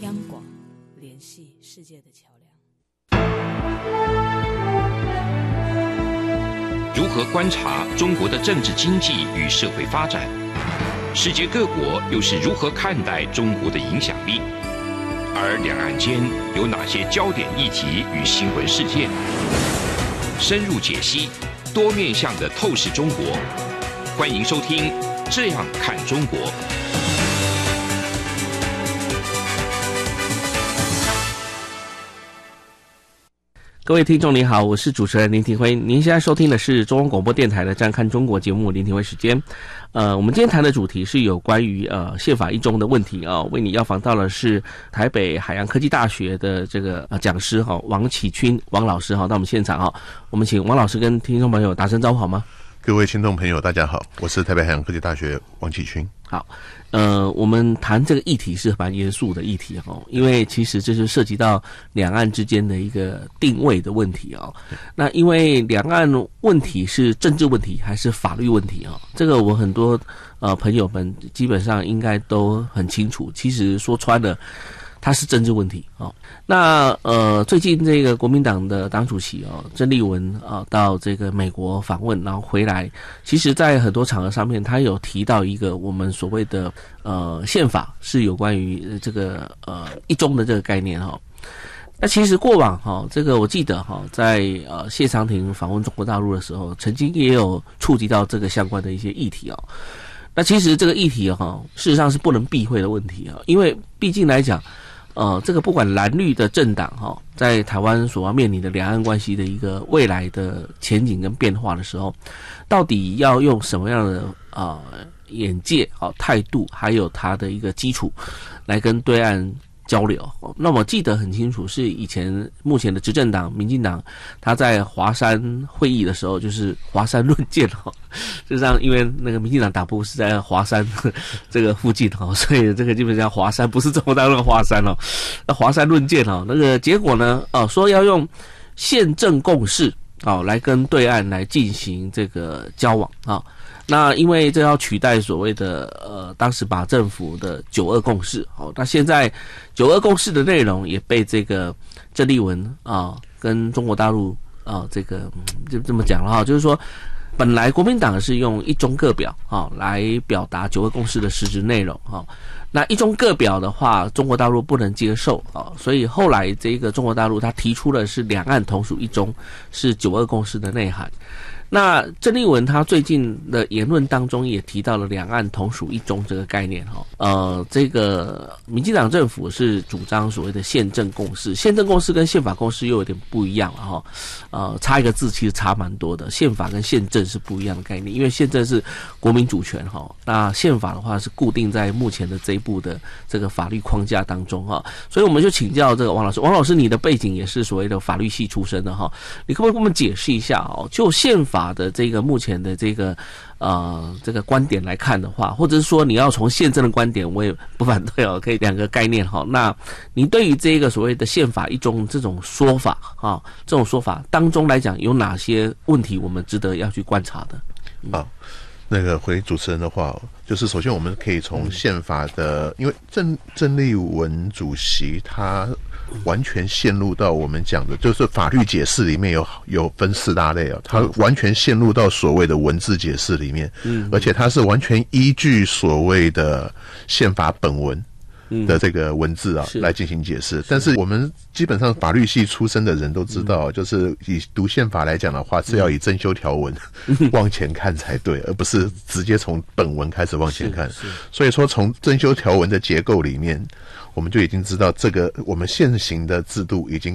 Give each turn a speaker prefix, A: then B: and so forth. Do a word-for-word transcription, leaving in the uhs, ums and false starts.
A: 央广，联系世界的桥梁。
B: 如何观察中国的政治经济与社会发展？世界各国又是如何看待中国的影响力？而两岸间有哪些焦点议题与新闻事件？深入解析，多面向的透视中国。欢迎收听《这样看中国》。
C: 各位听众您好，我是主持人林廷辉，您现在收听的是中央广播电台的《这样看中国》节目，林廷辉时间。呃，我们今天谈的主题是有关于呃宪法一中的问题啊、哦。为你邀访到的是台北海洋科技大学的这个呃讲师哈、哦、王启勋王老师哈、哦、到我们现场哈、哦，我们请王老师跟听众朋友打声招呼好吗？
D: 各位听众朋友大家好，我是台北海洋科技大学王启勋。
C: 好，呃，我们谈这个议题是蛮严肃的议题哦，因为其实这是涉及到两岸之间的一个定位的问题哦。那因为两岸问题是政治问题还是法律问题哦？这个我很多呃朋友们基本上应该都很清楚。其实说穿了，它是政治问题哦。那呃，最近这个国民党的党主席哦，郑丽文啊，到这个美国访问，然后回来，其实在很多场合上面，他有提到一个我们所谓的呃宪法是有关于这个呃一中的这个概念哈、哦。那其实过往哈、哦，这个我记得哈、哦，在呃谢长廷访问中国大陆的时候，曾经也有触及到这个相关的一些议题哦。那其实这个议题哈、哦，事实上是不能避讳的问题啊、哦，因为毕竟来讲。呃，这个不管蓝绿的政党哈、哦，在台湾所要面临的两岸关系的一个未来的前景跟变化的时候，到底要用什么样的啊、呃、眼界、好态度，还有它的一个基础，来跟对岸交流。那我记得很清楚，是以前目前的执政党民进党，他在华山会议的时候，就是华山论剑哈。事实上，因为那个民进党党部是在华山这个附近哈，所以这个基本上华山不是中国大陆的华山哦。那华山论剑哈，那个结果呢，哦说要用宪政共识哦来跟对岸来进行这个交往啊。哦那因为这要取代所谓的呃，当时马政府的九二共识，好，那现在九二共识的内容也被这个郑丽文啊跟中国大陆啊这个就这么讲了哈，就是说本来国民党是用一中各表啊来表达九二共识的实质内容哈，那一中各表的话，中国大陆不能接受啊，所以后来这个中国大陆他提出的是两岸同属一中，是九二共识的内涵。那郑丽文他最近的言论当中也提到了两岸同属一中这个概念哈，呃，这个民进党政府是主张所谓的宪政共识，宪政共识跟宪法共识又有点不一样了哈，呃，差一个字其实差蛮多的，宪法跟宪政是不一样的概念，因为宪政是国民主权哈，那宪法的话是固定在目前的这一部的这个法律框架当中哈，所以我们就请教这个王老师，王老师你的背景也是所谓的法律系出身的哈，你可不可以给我们解释一下哦，就宪法的这个目前的这个呃这个观点来看的话，或者是说你要从宪政的观点，我也不反对哦，可以两个概念哈。那你对于这个所谓的宪法一中这种说法啊，这种说法当中来讲，有哪些问题我们值得要去观察的？
D: 嗯、好，那个回主持人的话，就是首先我们可以从宪法的，因为郑郑丽文主席他完全陷入到我们讲的，就是法律解释里面有有分四大类啊，他完全陷入到所谓的文字解释里面，嗯，而且他是完全依据所谓的宪法本文的这个文字啊、嗯、来进行解释。但是我们基本上法律系出身的人都知道，嗯、就是以读宪法来讲的话，是要以增修条文、嗯、往前看才对，而不是直接从本文开始往前看。所以说，从增修条文的结构里面，我们就已经知道这个我们现行的制度已经